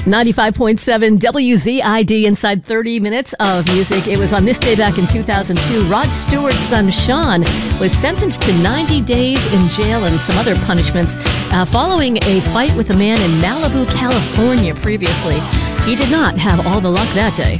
95.7 WZID inside 30 minutes of music. It was on this day back in 2002. Rod Stewart's son Sean was sentenced to 90 days in jail and some other punishments following a fight with a man in Malibu, California previously. He did not have all the luck that day.